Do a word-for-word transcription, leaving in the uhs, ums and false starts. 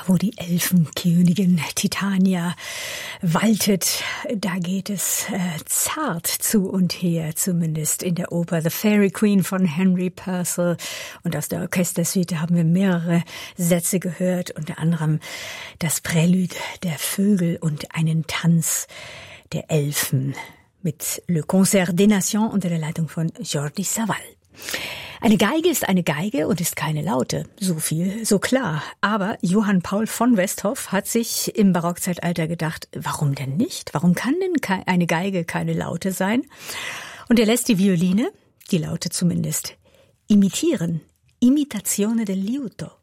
wo die Elfenkönigin Titania waltet, da geht es äh, zart zu und her, zumindest in der Oper The Fairy Queen von Henry Purcell. Und aus der Orchestersuite haben wir mehrere Sätze gehört, unter anderem das Prälude der Vögel und einen Tanz der Elfen mit Le Concert des Nations unter der Leitung von Jordi Savall. Eine Geige ist eine Geige und ist keine Laute. So viel, so klar. Aber Johann Paul von Westhoff hat sich im Barockzeitalter gedacht, warum denn nicht? Warum kann denn eine Geige keine Laute sein? Und er lässt die Violine, die Laute zumindest, imitieren. Imitazione del liuto.